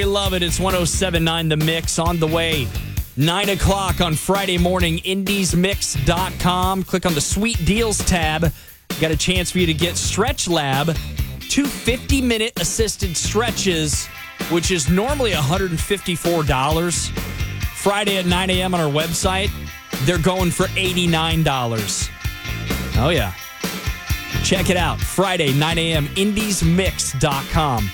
we love it. It's 107.9 The Mix on the way. 9 o'clock on Friday morning, indiesmix.com. Click on the Sweet Deals tab. Got a chance for you to get Stretch Lab, 2 50-minute assisted stretches, which is normally $154. Friday at 9 a.m. on our website, they're going for $89. Oh, yeah. Check it out. Friday, 9 a.m., indiesmix.com.